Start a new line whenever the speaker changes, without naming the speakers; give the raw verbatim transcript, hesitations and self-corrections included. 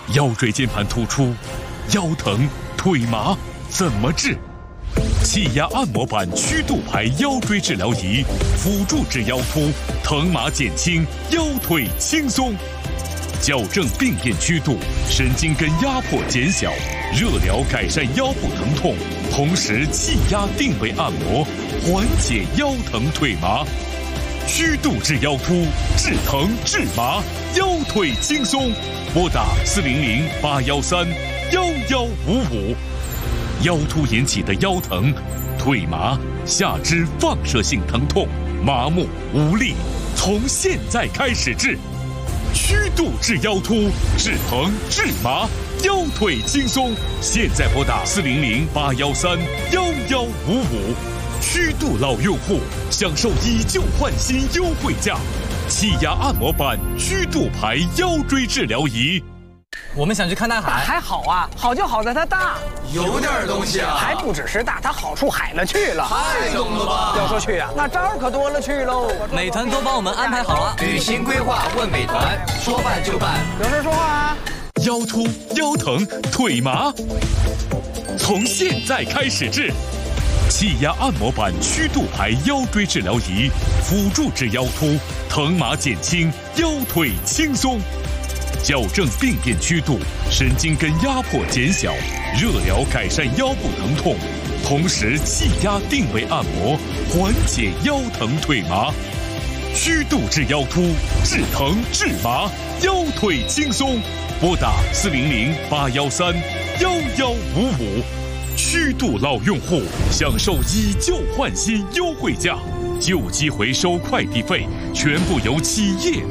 腰椎间盘突出、腰疼、腿麻怎么治？气压按摩板曲度排腰椎治疗仪，辅助治腰突，疼麻减轻，腰腿轻松。矫正病变曲度，神经根压迫减小，热疗改善腰部疼痛，同时气压定位按摩，缓解腰疼腿麻。曲度治腰突，治疼治麻，腰腿轻松。拨打四零零八幺三幺幺五五。腰突引起的腰疼、腿麻、下肢放射性疼痛、麻木无力，从现在开始治。曲度治腰突，治疼治麻，腰腿轻松。现在拨打四零零八幺三幺幺五五。曲度老用户享受以旧换新优惠价，气压按摩板曲度排腰椎治疗仪。
我们想去看大海，
还好啊，好就好在它大，
有点东西啊，
还不只是大，它好处海了去了，
太懂了吧？
要说去啊，那招可多了去喽。
美团都帮我们安排好了，
旅行规划问美团，说办就办。
有事说话啊。
腰突、腰疼、腿麻，从现在开始治。气压按摩板曲度排腰椎治疗仪，辅助治腰突，疼麻减轻，腰腿轻松。矫正病变曲度，神经根压迫减小，热疗改善腰部疼痛，同时气压定位按摩，缓解腰疼腿麻。曲度治腰突，治疼治麻，腰腿轻松。拨打四零零八幺三幺幺五五。曲度老用户享受以旧换新优惠价，旧机回收快递费全部由企业